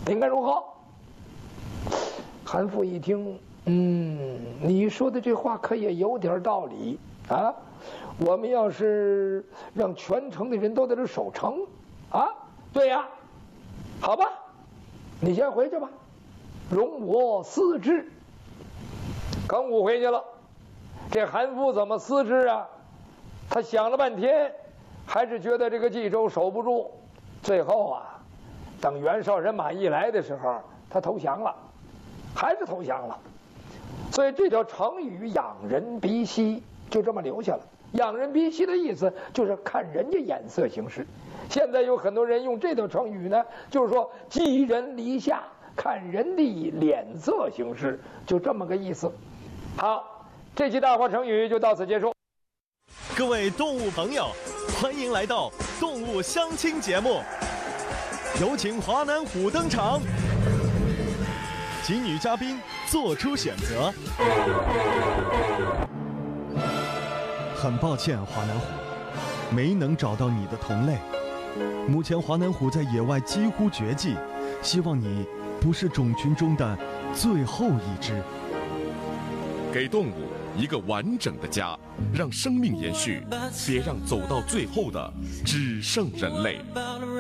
应该如何？韩父一听，你说的这话可也有点道理啊。我们要是让全城的人都在这守城，啊，对呀，好吧，你先回去吧，容我思之。耿武回去了，这韩馥怎么思之啊？他想了半天，还是觉得这个冀州守不住。最后啊，等袁绍人马一来的时候，他投降了，还是投降了。所以这条成语“仰人鼻息”就这么留下了。仰人鼻息的意思就是看人家眼色行事。现在有很多人用这条成语呢，就是说寄人篱下，看人的脸色行事，就这么个意思。好，这期大话成语就到此结束。 各位动物朋友，欢迎来到动物相亲节目，有请华南虎登场，请女嘉宾做出选择。很抱歉，华南虎，没能找到你的同类。目前华南虎在野外几乎绝迹，希望你不是种群中的最后一只。 给动物一个完整的家，让生命延续，别让走到最后的只剩人类。